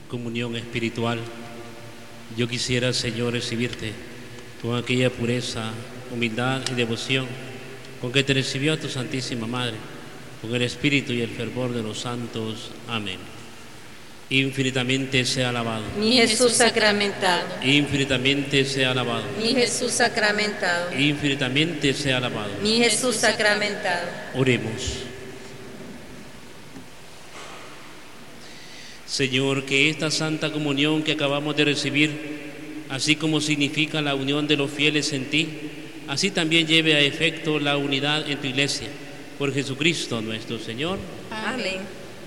comunión espiritual, yo quisiera, Señor, recibirte con aquella pureza, humildad y devoción con que te recibió a tu Santísima Madre, con el espíritu y el fervor de los santos. Amén. Infinitamente sea alabado. Mi Jesús sacramentado. Infinitamente sea alabado. Mi Jesús sacramentado. Infinitamente sea alabado. Mi Jesús sacramentado. Oremos. Señor, que esta Santa Comunión que acabamos de recibir, así como significa la unión de los fieles en ti, así también lleve a efecto la unidad en tu Iglesia. Por Jesucristo nuestro Señor. Amén.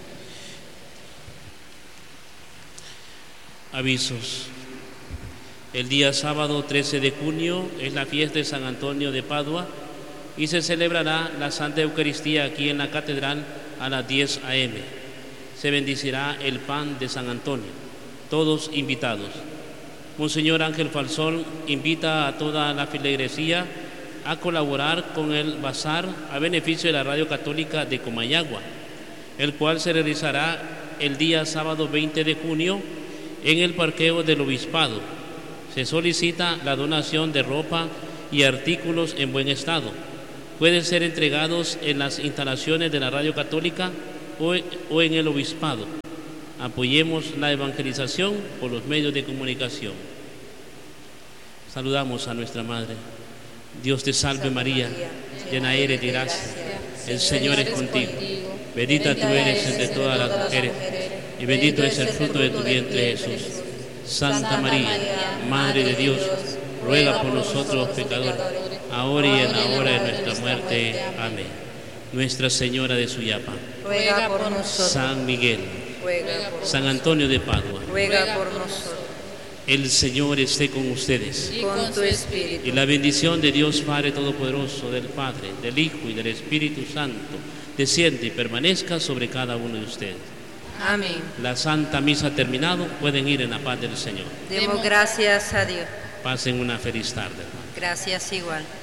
Avisos. El día sábado 13 de junio es la fiesta de San Antonio de Padua y se celebrará la Santa Eucaristía aquí en la Catedral a las 10 a.m. Se bendecirá el pan de San Antonio. Todos invitados. Monseñor Ángel Falsón invita a toda la feligresía a colaborar con el bazar a beneficio de la Radio Católica de Comayagua, el cual se realizará el día sábado 20 de junio en el parqueo del Obispado. Se solicita la donación de ropa y artículos en buen estado. Pueden ser entregados en las instalaciones de la Radio Católica o en el Obispado. Apoyemos la evangelización por los medios de comunicación. Saludamos a nuestra Madre. Dios te salve María, llena eres de gracia, el Señor es contigo. Bendita tú eres entre todas las mujeres, y bendito es el fruto de tu vientre, Jesús. Santa María, Madre de Dios, ruega por nosotros los pecadores, ahora y en la hora de nuestra muerte. Amén. Nuestra Señora de Suyapa, ruega por nosotros. San Miguel, Ruega por San Antonio de Padua, ruega por nosotros. el Señor esté con ustedes. Y con tu espíritu. Y la bendición de Dios Padre Todopoderoso, del Padre, del Hijo y del Espíritu Santo, desciende y permanezca sobre cada uno de ustedes. Amén. La Santa Misa ha terminado, pueden ir en la paz del Señor. Demos gracias a Dios. Pasen una feliz tarde. Gracias igual.